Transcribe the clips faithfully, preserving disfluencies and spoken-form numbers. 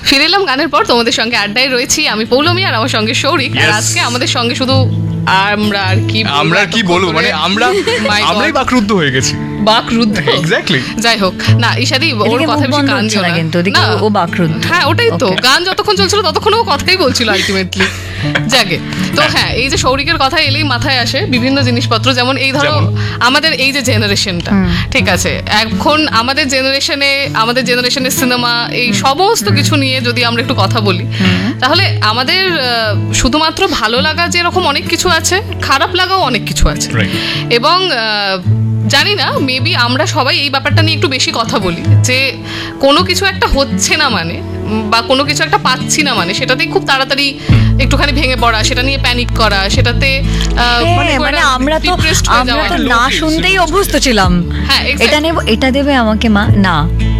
ফিরে এলাম গানের পর, তোমাদের সঙ্গে আড্ডায় রয়েছি আমি পৌলমী আর আমার সঙ্গে সৌরিক। আর আজকে আমাদের সঙ্গে শুধু আমরা আর কি আমরা কি বলবো, মানে আমরা আমরাই বাকরুদ্ধ হয়ে গেছি। বাকরুদ্ধ, এক্স্যাক্টলি। যাই হোক না, ঈশাদি ওর কথা বেশি কান দিও না কিন্তু ও বাকরুদ্ধ। হ্যাঁ ওটাই তো, গান যতক্ষণ চলছিল ততক্ষণ ও কথাই বলছিল আলটিমেটলি। যাকে তো হ্যাঁ, এই যে সৌরিকের কথা এলেই মাথায় আসে বিভিন্ন জিনিসপত্র, যেমন এই ধরো আমাদের এই যে জেনারেশনটা, ঠিক আছে, এখন আমাদের জেনারেশনে আমাদের জেনারেশনের সিনেমা এই সমস্ত কিছু নিয়ে যদি আমরা একটু কথা বলি, তাহলে আমাদের শুধুমাত্র ভালো লাগা যেরকম অনেক কিছু আছে, খারাপ লাগাও অনেক কিছু আছে। এবং জানি না, মেবি আমরা সবাই এই ব্যাপারটা নিয়ে একটু বেশি কথা বলি, যে কোনো কিছু একটা হচ্ছে না মানে, বা কোনো কিছু একটা পাচ্ছি না মানে সেটাতেই খুব তাড়াতাড়ি একটুখানি ভেঙে পড়া, সেটা নিয়ে প্যানিক করা, সেটাতে মানে আমরা তো আমরা তো না শুনতেই অভ্যস্ত ছিলাম। হ্যাঁ, এটা নেব, এটা দেবে আমাকে মা, না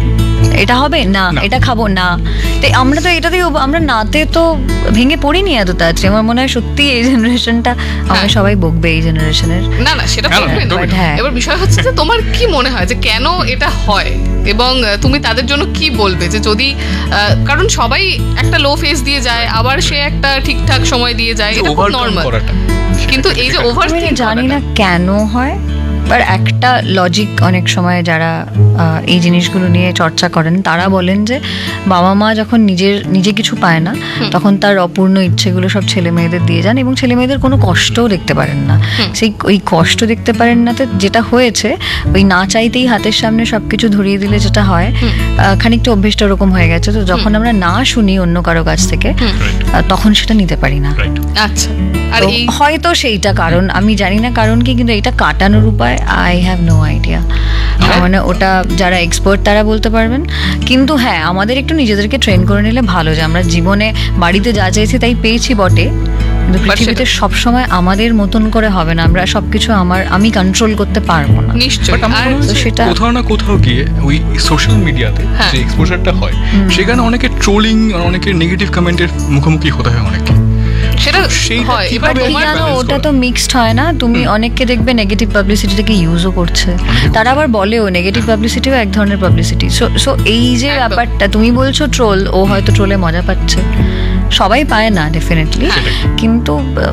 এটা হবে না, এটা খাবো না, তাই আমরা তো এটাতেই আমরা নাতে তো ভেঙে পড়িনি এত তাড়াতাড়ি। আমার মনে হয় সত্যি এই জেনারেশনটা আমরা সবাই বকবে এই জেনারেশনের। না না সেটা বলবে না। এবার বিষয় হচ্ছে যে তোমার কি মনে হয় যে কেন এটা হয়, এবং তুমি তাদের জন্য কি বলবে, যে যদি কারণ সবাই একটা লো ফেজ দিয়ে যায়, আবার সে একটা ঠিকঠাক সময় দিয়ে যায়, এটা খুব নরমাল, কিন্তু এই যে ওভার থিঙ্ক, জানি না কেন হয়, আর একটা লজিক অনেক সময় যারা এই জিনিসগুলো নিয়ে চর্চা করেন তারা বলেন যে বাবা মা যখন নিজের নিজে কিছু পায় না, তখন তার অপূর্ণ ইচ্ছেগুলো সব ছেলে মেয়েদের দিয়ে যান, এবং ছেলে মেয়েদের কোনো কষ্টও দেখতে পারেন না। সেই ওই কষ্ট দেখতে পারেন না, তো যেটা হয়েছে ওই না চাইতেই হাতের সামনে সবকিছু ধরিয়ে দিলে যেটা হয়, খানিকটা অভ্যেসটা ওরকম হয়ে গেছে। তো যখন আমরা না শুনি অন্য কারো কাছ থেকে, তখন সেটা নিতে পারি না। আচ্ছা, আর হয়তো সেইটা কারণ, আমি জানি না কারণ কি, কিন্তু এটা কাটানোর উপায় আই হ্যাভ নো আইডিয়া। মানে ওটা যারা এক্সপার্ট তারা বলতে পারবেন, কিন্তু হ্যাঁ আমাদের একটু নিজেদেরকে ট্রেন করে নিলে ভালো, যে আমরা জীবনে বাড়িতে যা চাইছি তাই পেয়েছি বটে, কিন্তু পৃথিবীতে সবসময় আমাদের মতন করে হবে না, আমরা সবকিছু আমার আমি কন্ট্রোল করতে পারবো না। নিশ্চয়ই। সেটা কোথাও না কোথাও গিয়ে ওই সোশ্যাল মিডিয়াতে যে এক্সপোজারটা হয়, সেখানে অনেকে ট্রোলিং আর অনেকের নেগেটিভ কমেন্টের মুখোমুখি হতে হয় অনেককে। সেটা হয়, এবার জানো ওটা তো মিক্সড হয় না, তুমি অনেককে দেখবে নেগেটিভ পাবলিসিটিটাকে ইউজও করছে, তারা আবার বলেও নেগেটিভ পাবলিসিটিও এক ধরনের পাবলিসিটি। সো সো এই যে ব্যাপারটা তুমি বলছো ট্রোল, ও হয়তো ট্রোলে মজা পাচ্ছে, সবাই পায় না ডেফিনেটলি, কিন্তু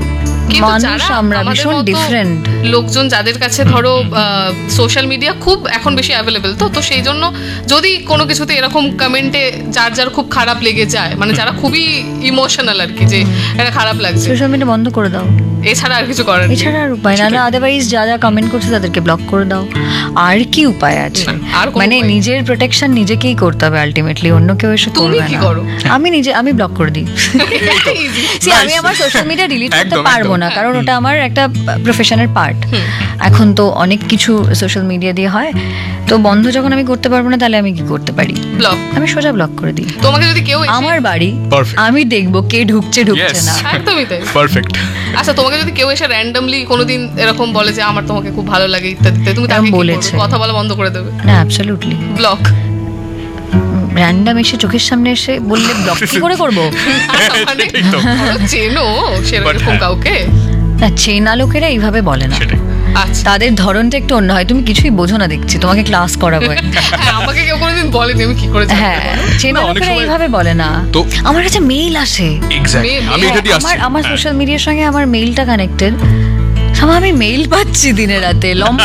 মানুষ আমরা ভীষণ ডিফারেন্ট। লোকজন যাদের কাছে ধরো সোশ্যাল মিডিয়া খুব এখন বেশি অ্যাভেলেবেল, তো তো সেই জন্য যদি কোনো কিছুতে এরকম কমেন্টে যার যার খুব খারাপ লেগে যায়, মানে যারা খুবই ইমোশনাল আর কি, যে এটা খারাপ লাগছে, সোশ্যাল মিডিয়া বন্ধ করে দাও, এছাড়া আর কিছু করার নেই, এছাড়া আর উপায় না। আদারওয়াইজ যা যা কমেন্ট করছে তাদেরকে ব্লক করে দাও, আর কি উপায় আছে? মানে নিজের প্রোটেকশন নিজেকেই করতে হবে আলটিমেটলি, অন্য কেউ এসে করবে না। আমি নিজে আমি ব্লক করে দিই। আমি আমার সোশ্যাল মিডিয়া ডিলিট করতে পারবো না, কারণ ওটা আমার একটা প্রফেশনের পার্ট। এখন তো অনেক কিছু সোশ্যাল মিডিয়া দিয়ে হয়, তো বন্ধ যখন আমি করতে পারবো না, তাহলে আমি কি করতে পারি? ব্লক। আমি সোজা ব্লক করে দিই। তোমাকে যদি কেউ আমার বাড়ি, আমি দেখবো কে ঢুকছে ঢুকছে না। একদমই তাই, পারফেক্ট। আচ্ছা, তোমাকে যদি কেউ এসে র্যান্ডমলি কোনোদিন এরকম বলে যে আমার তোমাকে খুব ভালো লাগে ইত্যাদি, তুমি তাকে বলেছে কথা বলা বন্ধ করে দেবে? না, অ্যাবসলিউটলি ব্লক। র্যান্ডম এসে চোখের সামনে এসে বললে ব্লক কি করে করবো? চেনো সেরকম কাউকে? না, চেনা লোকেরা এইভাবে বলে না, তাদের ধরনটা একটু অন্য হয়। তুমি কিছুই বোঝো না দেখছি, তোমাকে ক্লাস করাবো। আমাকে কেউ কোনোদিন বলেনি আমি কি করে। হ্যাঁ, চেনা লোকেরা এইভাবে বলে না। আমার কাছে মেইল আসে, আমার আমার সোশ্যাল মিডিয়ার সঙ্গে আমার মেইলটা কানেক্টেড, আমি মেইল পাচ্ছি দিনে রাতে, লম্বা